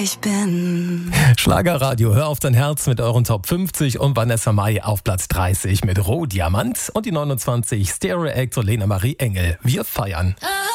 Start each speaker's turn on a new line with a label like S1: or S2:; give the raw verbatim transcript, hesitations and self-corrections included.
S1: ich bin.
S2: Schlagerradio, hör auf dein Herz mit euren Top fünfzig und Vanessa Mai auf Platz dreißig mit Rohdiamant und die neunundzwanzig Stereo Act und Lena Marie Engel. Wir feiern.